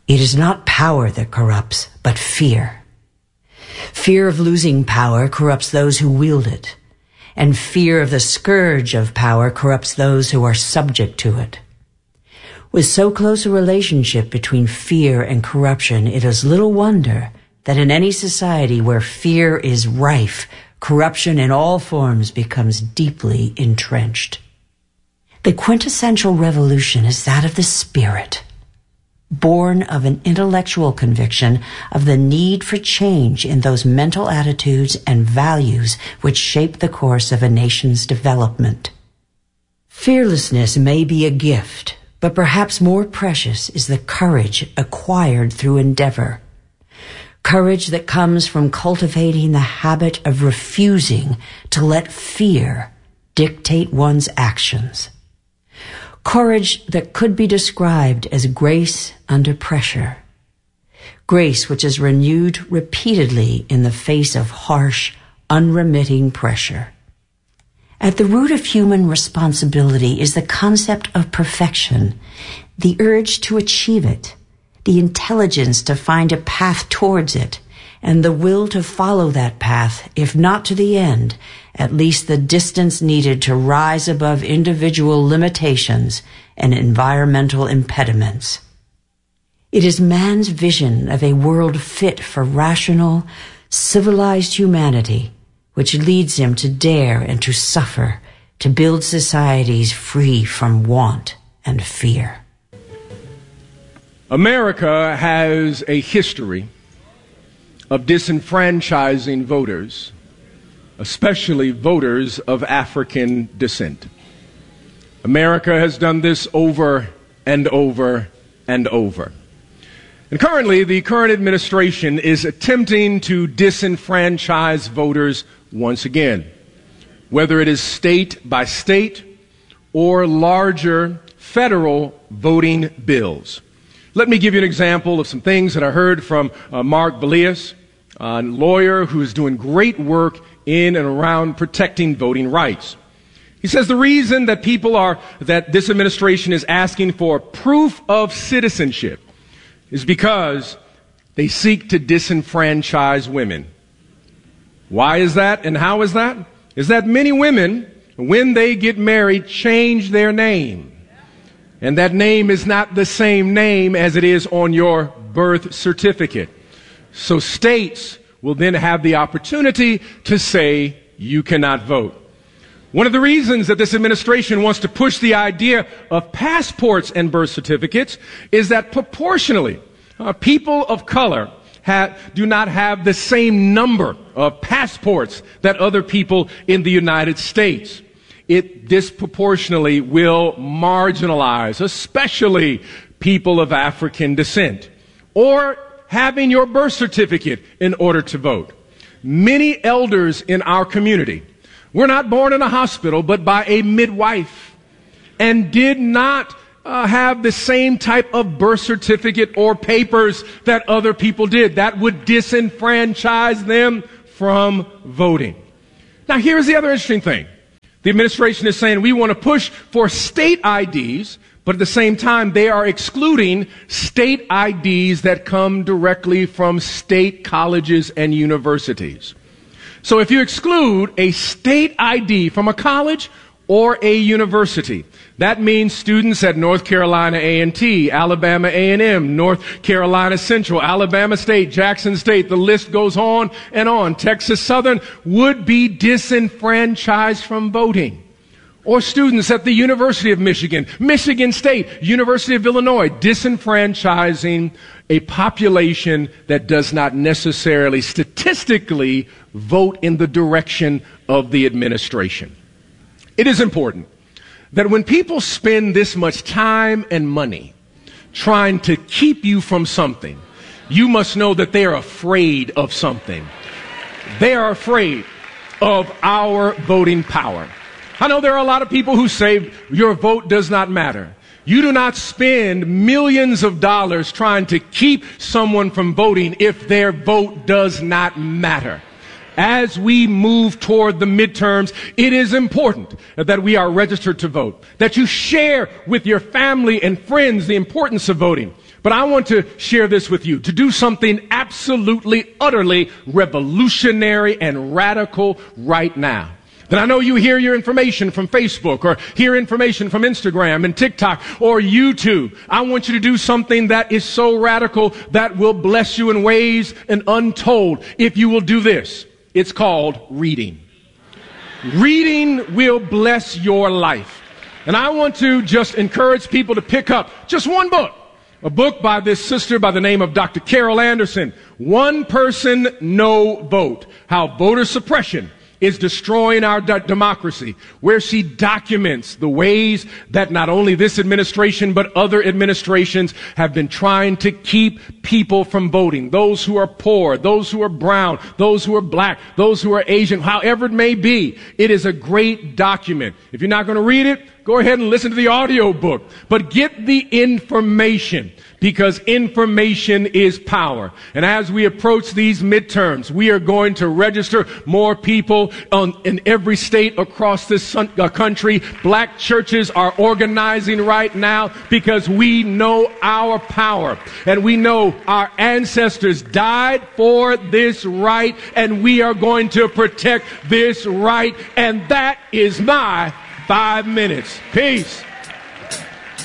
It is not power that corrupts, but fear. Fear of losing power corrupts those who wield it, and fear of the scourge of power corrupts those who are subject to it. With so close a relationship between fear and corruption, it is little wonder that in any society where fear is rife, corruption in all forms becomes deeply entrenched. The quintessential revolution is that of the spirit, born of an intellectual conviction of the need for change in those mental attitudes and values which shape the course of a nation's development. Fearlessness may be a gift, but perhaps more precious is the courage acquired through endeavor. Courage that comes from cultivating the habit of refusing to let fear dictate one's actions. Courage that could be described as grace under pressure. Grace which is renewed repeatedly in the face of harsh, unremitting pressure. At the root of human responsibility is the concept of perfection, the urge to achieve it, the intelligence to find a path towards it, and the will to follow that path, if not to the end, at least the distance needed to rise above individual limitations and environmental impediments. It is man's vision of a world fit for rational, civilized humanity which leads him to dare and to suffer, to build societies free from want and fear. America has a history of disenfranchising voters, especially voters of African descent. America has done this over and over and over. And currently, the current administration is attempting to disenfranchise voters once again, whether it is state by state or larger federal voting bills. Let me give you an example of some things that I heard from Mark Valias, a lawyer who is doing great work in and around protecting voting rights. He says the reason that that this administration is asking for proof of citizenship is because they seek to disenfranchise women. Why is that and how is that? Is that many women, when they get married, change their name. And that name is not the same name as it is on your birth certificate. So states will then have the opportunity to say you cannot vote. One of the reasons that this administration wants to push the idea of passports and birth certificates is that proportionally, people of color do not have the same number of passports that other people in the United States. It disproportionately will marginalize, especially people of African descent, or having your birth certificate in order to vote. Many elders in our community were not born in a hospital, but by a midwife, and did not have the same type of birth certificate or papers that other people did. That would disenfranchise them from voting. Now, here's the other interesting thing. The administration is saying we want to push for state IDs, but at the same time, they are excluding state IDs that come directly from state colleges and universities. So if you exclude a state ID from a college or a university, that means students at North Carolina A&T, Alabama A&M, North Carolina Central, Alabama State, Jackson State, the list goes on and on. Texas Southern would be disenfranchised from voting. Or students at the University of Michigan, Michigan State, University of Illinois, disenfranchising a population that does not necessarily statistically vote in the direction of the administration. It is important that when people spend this much time and money trying to keep you from something, you must know that they are afraid of something. They are afraid of our voting power. I know there are a lot of people who say your vote does not matter. You do not spend millions of dollars trying to keep someone from voting if their vote does not matter. as we move toward the midterms, it is important that we are registered to vote, that you share with your family and friends the importance of voting. But I want to share this with you, to do something absolutely, utterly revolutionary and radical right now. Then I know you hear your information from Facebook or hear information from Instagram and TikTok or YouTube. I want you to do something that is so radical that will bless you in ways and untold if you will do this. It's called reading. Reading will bless your life. And I want to just encourage people to pick up just one book. A book by this sister by the name of Dr. Carol Anderson. One Person, No Vote. How voter suppression is destroying our democracy, where she documents the ways that not only this administration but other administrations have been trying to keep people from voting. Those who are poor, those who are brown, those who are black, those who are Asian, however it may be. It is a great document. If you're not going to read it, go ahead and listen to the audio book. But get the information, because information is power. And as we approach these midterms, we are going to register more people in every state across this country. Black churches are organizing right now because we know our power. And we know our ancestors died for this right, and we are going to protect this right. And that is my 5 minutes. Peace.